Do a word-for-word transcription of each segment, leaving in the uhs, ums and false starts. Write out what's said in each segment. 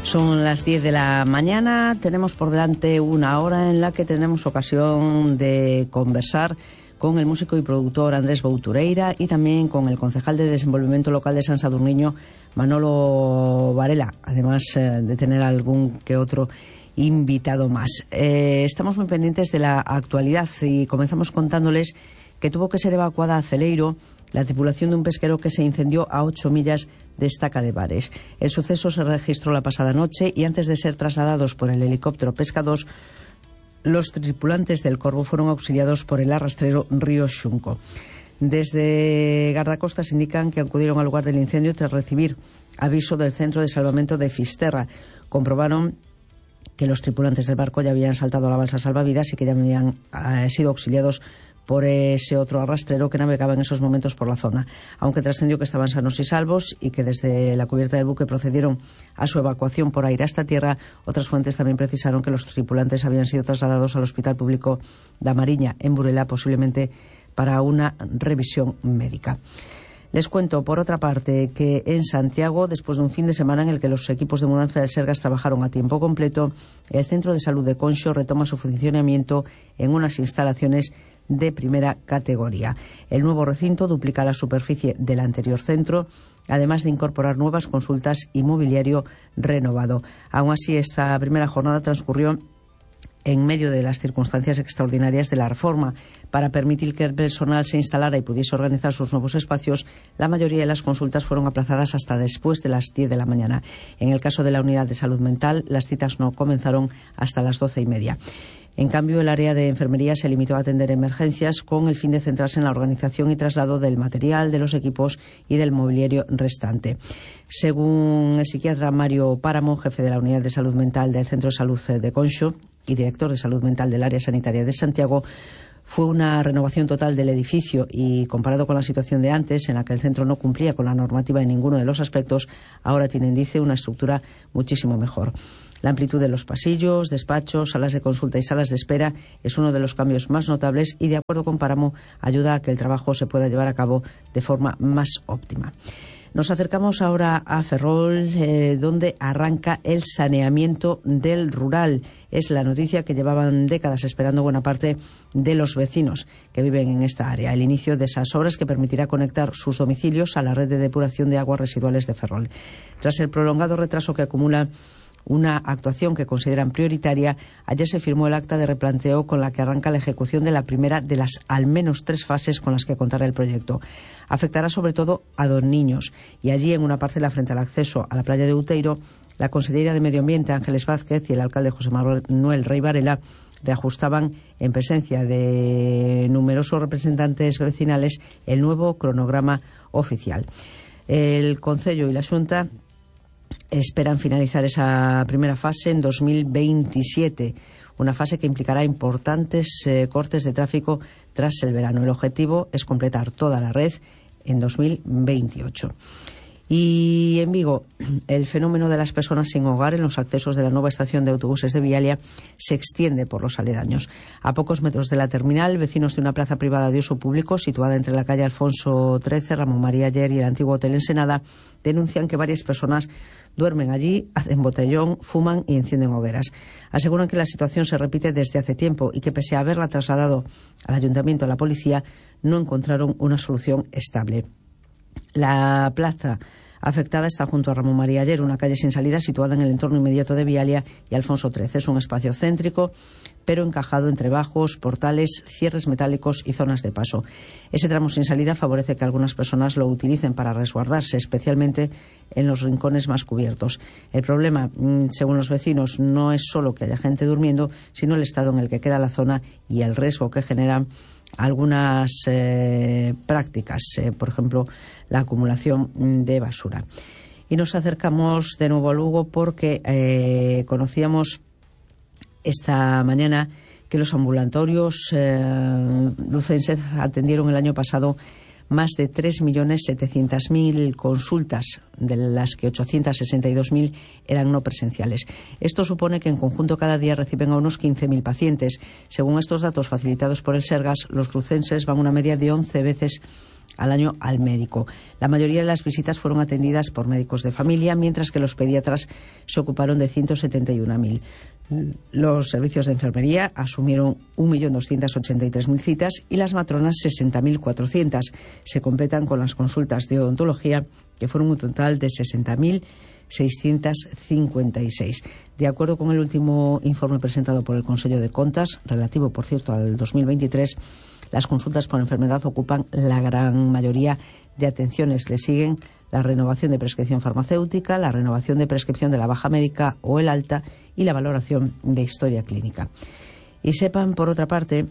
Son las diez de la mañana, tenemos por delante una hora en la que tenemos ocasión de conversar con el músico y productor Andrés Boutureira y también con el concejal de Desenvolvimiento Local de San Sadurniño, Manolo Varela, además eh, de tener algún que otro invitado más. Eh, estamos muy pendientes de la actualidad y comenzamos contándoles que tuvo que ser evacuada a Celeiro la tripulación de un pesquero que se incendió a ocho millas de Estaca de Bares. El suceso se registró la pasada noche y antes de ser trasladados por el helicóptero Pesca dos, los tripulantes del Corvo fueron auxiliados por el arrastrero Río Xunco. Desde Gardacostas indican que acudieron al lugar del incendio tras recibir aviso del Centro de Salvamento de Fisterra. Comprobaron que los tripulantes del barco ya habían saltado a la balsa salvavidas y que ya habían eh, sido auxiliados por ese otro arrastrero que navegaba en esos momentos por la zona, aunque trascendió que estaban sanos y salvos y que desde la cubierta del buque procedieron a su evacuación por aire hasta tierra. Otras fuentes también precisaron que los tripulantes habían sido trasladados al Hospital Público da Mariña, en Burela, posiblemente para una revisión médica. Les cuento, por otra parte, que en Santiago, después de un fin de semana en el que los equipos de mudanza del Sergas trabajaron a tiempo completo, el Centro de Salud de Conxo retoma su funcionamiento en unas instalaciones de primera categoría. El nuevo recinto duplica la superficie del anterior centro, además de incorporar nuevas consultas y mobiliario renovado. Aún así, esta primera jornada transcurrió en medio de las circunstancias extraordinarias de la reforma. Para permitir que el personal se instalara y pudiese organizar sus nuevos espacios, la mayoría de las consultas fueron aplazadas hasta después de las diez de la mañana. En el caso de la unidad de salud mental, las citas no comenzaron hasta las doce y media. En cambio, el área de enfermería se limitó a atender emergencias con el fin de centrarse en la organización y traslado del material, de los equipos y del mobiliario restante. Según el psiquiatra Mario Páramo, jefe de la unidad de salud mental del Centro de Salud de Conxo y director de salud mental del área sanitaria de Santiago, fue una renovación total del edificio y, comparado con la situación de antes, en la que el centro no cumplía con la normativa en ninguno de los aspectos, ahora tienen, dice, una estructura muchísimo mejor. La amplitud de los pasillos, despachos, salas de consulta y salas de espera es uno de los cambios más notables y, de acuerdo con Páramo, ayuda a que el trabajo se pueda llevar a cabo de forma más óptima. Nos acercamos ahora a Ferrol, eh, donde arranca el saneamiento del rural. Es la noticia que llevaban décadas esperando buena parte de los vecinos que viven en esta área. El inicio de esas obras que permitirá conectar sus domicilios a la red de depuración de aguas residuales de Ferrol. Tras el prolongado retraso que acumula una actuación que consideran prioritaria, ayer se firmó el acta de replanteo con la que arranca la ejecución de la primera de las al menos tres fases con las que contará el proyecto. Afectará sobre todo a dos niños y allí, en una parcela frente al acceso a la playa de Uteiro, la consellera de Medio Ambiente Ángeles Vázquez y el alcalde José Manuel Rey Varela reajustaban, en presencia de numerosos representantes vecinales, el nuevo cronograma oficial. El Concello y la Xunta esperan finalizar esa primera fase en dos mil veintisiete, una fase que implicará importantes eh, cortes de tráfico tras el verano. El objetivo es completar toda la red en dos mil veintiocho. Y en Vigo, el fenómeno de las personas sin hogar en los accesos de la nueva estación de autobuses de Vialia se extiende por los aledaños. A pocos metros de la terminal, vecinos de una plaza privada de uso público situada entre la calle Alfonso trece, Ramón María Ayer y el antiguo Hotel Ensenada denuncian que varias personas duermen allí, hacen botellón, fuman y encienden hogueras. Aseguran que la situación se repite desde hace tiempo y que, pese a haberla trasladado al ayuntamiento, a la policía, no encontraron una solución estable. La plaza afectada está junto a Ramón María Ayer, una calle sin salida situada en el entorno inmediato de Vialia y Alfonso trece. Es un espacio céntrico, pero encajado entre bajos, portales, cierres metálicos y zonas de paso. Ese tramo sin salida favorece que algunas personas lo utilicen para resguardarse, especialmente en los rincones más cubiertos. El problema, según los vecinos, no es solo que haya gente durmiendo, sino el estado en el que queda la zona y el riesgo que generan algunas eh, prácticas, eh, por ejemplo, la acumulación de basura. Y nos acercamos de nuevo a Lugo porque eh, conocíamos esta mañana que los ambulatorios eh, lucenses atendieron el año pasado más de tres millones setecientas mil consultas, de las que ochocientas sesenta y dos mil eran no presenciales. Esto supone que en conjunto cada día reciben a unos quince mil pacientes. Según estos datos facilitados por el Sergas, los lucenses van una media de once veces al año al médico. La mayoría de las visitas fueron atendidas por médicos de familia, mientras que los pediatras se ocuparon de ciento setenta y una mil. Los servicios de enfermería asumieron un millón doscientas ochenta y tres mil citas y las matronas sesenta mil cuatrocientas. Se completan con las consultas de odontología, que fueron un total de sesenta mil seiscientos cincuenta y seis. De acuerdo con el último informe presentado por el Consejo de Contas, relativo, por cierto, al dos mil veintitrés, las consultas por enfermedad ocupan la gran mayoría de atenciones. Le siguen la renovación de prescripción farmacéutica, la renovación de prescripción de la baja médica o el alta y la valoración de historia clínica. Y sepan, por otra parte,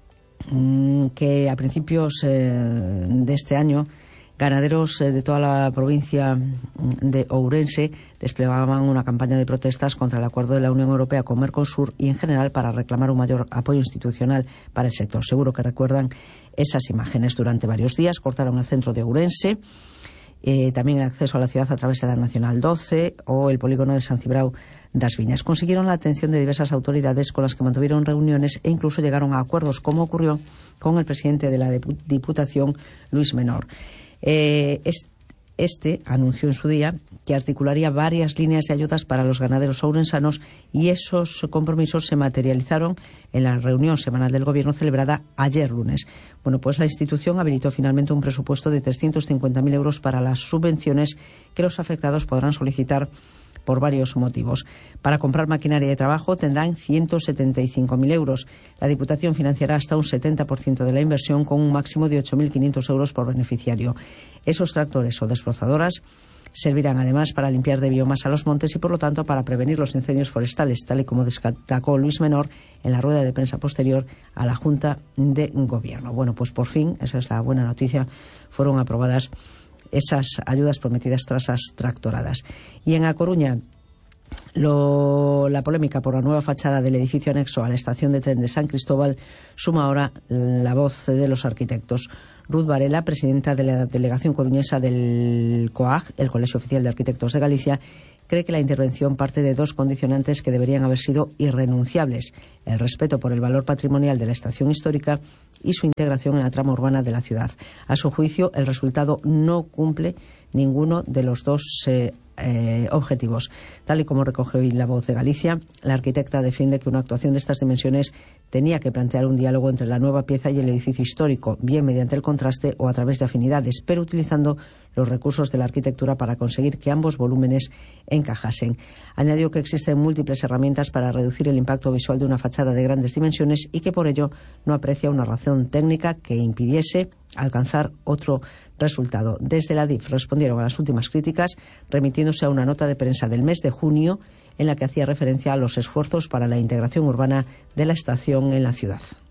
que a principios de este año, ganaderos de toda la provincia de Ourense desplegaban una campaña de protestas contra el acuerdo de la Unión Europea con Mercosur y, en general, para reclamar un mayor apoyo institucional para el sector. Seguro que recuerdan esas imágenes. Durante varios días cortaron el centro de Ourense, eh, también el acceso a la ciudad a través de la Nacional doce o el polígono de San Cibrao das Viñas. Consiguieron la atención de diversas autoridades con las que mantuvieron reuniones e incluso llegaron a acuerdos, como ocurrió con el presidente de la Diputación, Luis Menor. Eh, este anunció en su día que articularía varias líneas de ayudas para los ganaderos ourensanos, y esos compromisos se materializaron en la reunión semanal del Gobierno celebrada ayer lunes. Bueno, pues la institución habilitó finalmente un presupuesto de trescientos cincuenta mil euros para las subvenciones que los afectados podrán solicitar por varios motivos. Para comprar maquinaria de trabajo tendrán ciento setenta y cinco mil euros. La Diputación financiará hasta un setenta por ciento de la inversión, con un máximo de ocho mil quinientos euros por beneficiario. Esos tractores o desbrozadoras servirán además para limpiar de biomasa los montes y, por lo tanto, para prevenir los incendios forestales, tal y como destacó Luis Menor en la rueda de prensa posterior a la Junta de Gobierno. Bueno, pues por fin, esa es la buena noticia, fueron aprobadas esas ayudas prometidas tras las tractoradas. Y en A Coruña, lo, la polémica por la nueva fachada del edificio anexo a la estación de tren de San Cristóbal suma ahora la voz de los arquitectos. Ruth Varela, presidenta de la delegación coruñesa del COAG, el Colegio Oficial de Arquitectos de Galicia, cree que la intervención parte de dos condicionantes que deberían haber sido irrenunciables: el respeto por el valor patrimonial de la estación histórica y su integración en la trama urbana de la ciudad. A su juicio, el resultado no cumple ninguno de los dos eh, eh, objetivos. Tal y como recoge hoy La Voz de Galicia, la arquitecta defiende que una actuación de estas dimensiones tenía que plantear un diálogo entre la nueva pieza y el edificio histórico, bien mediante el contraste o a través de afinidades, pero utilizando los recursos de la arquitectura para conseguir que ambos volúmenes encajasen. Añadió que existen múltiples herramientas para reducir el impacto visual de una fachada de grandes dimensiones y que por ello no aprecia una razón técnica que impidiese alcanzar otro resultado. Desde la D I F respondieron a las últimas críticas remitiéndose a una nota de prensa del mes de junio en la que hacía referencia a los esfuerzos para la integración urbana de la estación en la ciudad.